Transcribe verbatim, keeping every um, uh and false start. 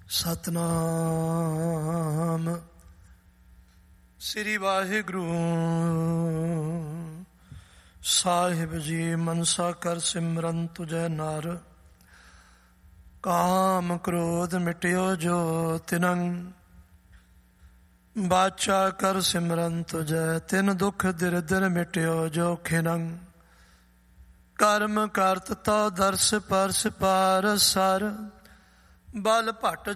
ਸਤਨਾਮ ਸ੍ਰੀ ਵਾਹਿਗੁਰੂ ਸਾਹਿਬ ਜੀ। ਮਨਸਾ ਕਰ ਸਿਮਰਨ ਤੁਜੈ ਨਰ, ਕਾਮ ਕ੍ਰੋਧ ਮਿਟਿਓ ਜੋ ਤਿਨੰ। ਬਾਚਾ ਕਰ ਸਿਮਰਨ ਤੁਜੈ, ਤਿਨ ਦੁਖ ਦਿਰ ਦਿਰ ਮਿਟਿਓ ਜੋ ਖਿਨੰ। ਕਰਮ ਕਰਤ ਤੋ ਦਰਸ ਪਰਸ ਪਾਰ ਸਰ, ਬਲ ਭਟ